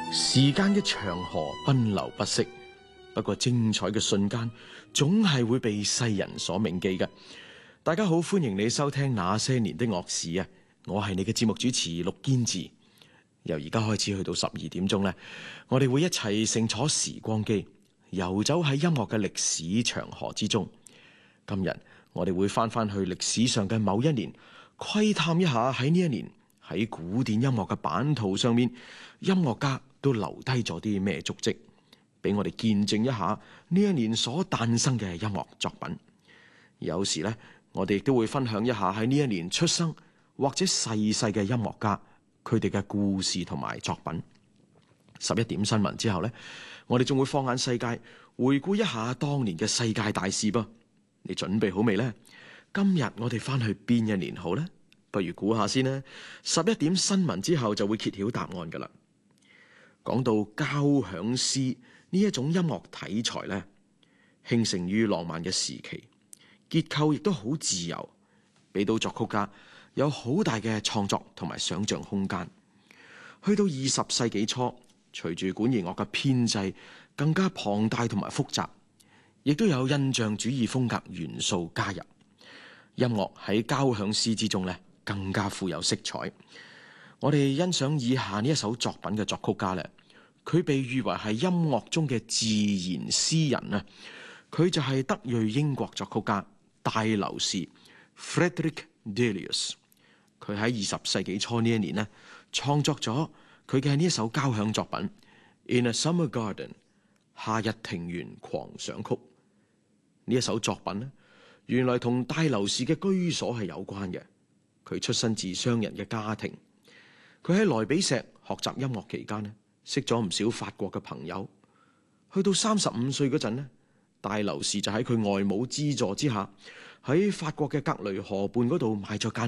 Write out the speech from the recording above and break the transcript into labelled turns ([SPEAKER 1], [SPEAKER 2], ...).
[SPEAKER 1] 時間嘅長河奔流不息，不過精彩嘅瞬間總係會被世人所銘記嘅。大家好，歡迎你收聽那些年的樂事啊！我係你嘅節目主持陸堅志。由而家開始去到12點鐘呢，我哋會一齊乘坐時光機，遊走喺音樂嘅歷史長河之中。今日我哋會翻去歷史上嘅某一年，窺探一下喺呢一年喺古典音樂嘅版圖上面，音樂家都留低咗啲咩足跡，俾我哋見證一下呢一年所誕生嘅音樂作品。有時呢，我哋亦都會分享一下喺呢一年出生或者逝世嘅音樂家，佢哋嘅故事同埋作品。11點新聞之後呢，我哋仲會放眼世界，回顧一下當年嘅世界大事噃。你準備好未呢？今日我哋翻去邊一年好呢？不如估下先啦。11點新聞之後就會揭曉答案噶啦。講到交響詩呢一種音樂體裁呢，興盛於浪漫嘅時期，結構亦都好自由，俾到作曲家有好大嘅創作同埋想象空間。去到20世紀初，隨住管弦樂嘅編制更加龐大同埋複雜，亦都有印象主義風格元素加入，音樂喺交響詩之中呢，更加富有色彩。我哋欣賞以下呢一首作品嘅作曲家呢，佢被譽為係音樂中嘅自然詩人啊！佢就係德裔英國作曲家戴留士 Frederick Delius。佢喺20世紀初呢一年呢，創作咗佢嘅呢一首交響作品《In a Summer Garden》夏日庭園狂想曲。呢一首作品呢，原來同戴留士嘅居所係有關嘅。佢出身自商人嘅家庭，佢喺萊比錫學習音樂期間呢，識咗唔少法國嘅朋友。去到35歲嗰陣呢，戴留士就喺佢外母資助之下，喺法國嘅格雷河畔嗰度買咗間